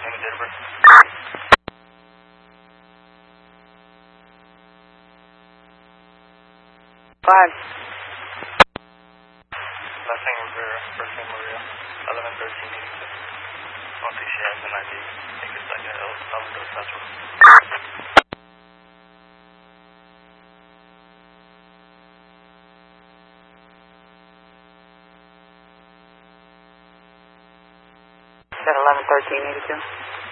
Name and date of birth. Five. Last name Rivera, first name Maria, 11-13-86. I don't think she has an ID. I think it's like El Salvador passport. Is that 11-13-82?